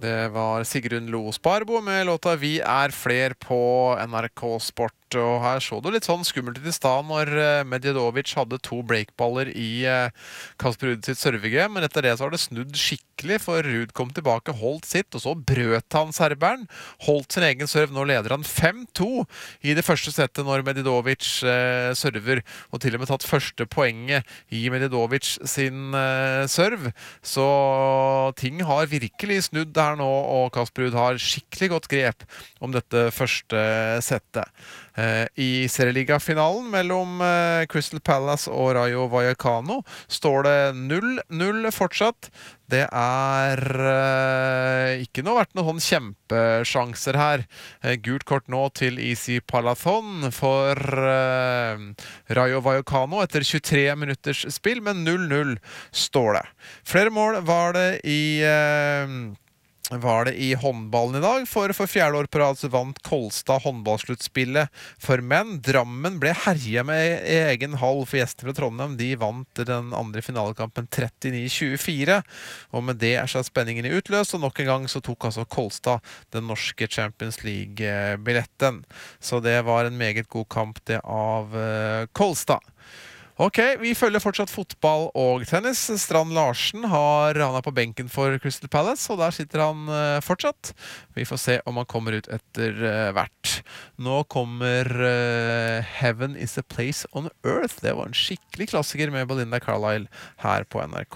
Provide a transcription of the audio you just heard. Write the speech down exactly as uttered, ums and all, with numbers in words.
Det var Sigrun Lo Sparbo med låta Vi er fler på N R K Sport. Og her så du litt sånn skummelt ut i stad når Medjedovic hadde to breakballer i Kasper Ruud sitt servegame, men etter det så har det snudd skikkelig, for Ruud kom tilbake, holdt sitt, og så brøt han serberen, holdt sin egen serv. Nå leder han fem to i det første settet når Medjedovic eh, server, og til og med tatt første poenget i Medjedovic sin eh, serv. Så ting har virkelig snudd her nå, og Kasper Ruud har skikkelig godt grep om dette første settet. I Serieliga-finalen mellom Crystal Palace og Rayo Vallecano står det null null fortsatt. Det er uh, ikke noe vært noen kjempesjanser her. Uh, gult kort nå til Easy Palathon for uh, Rayo Vallecano etter tjuetre minutters spill, men null null står det. Flere mål var det i... Uh, var det i håndballen i dag, for for fjerde år på rad så vant Kolstad håndballsluttspillet for menn. Drammen ble herjet med i egen hall, for gjestene fra Trondheim de vant den andre finalekampen trettini tjuefire, og med det er så spenningen i utløs, og nok en gang så tok altså Kolstad den norske Champions League-billetten. Så det var en meget god kamp det av uh, Kolstad. Ok, vi følger fortsatt fotball og tennis. Strand Larsen har, han er på benken for Crystal Palace, og der sitter han uh, fortsatt. Vi får se om han kommer ut etter uh, hvert. Nå kommer uh, Heaven is a Place on Earth. Det var en skikkelig klassiker med Belinda Carlisle her på N R K.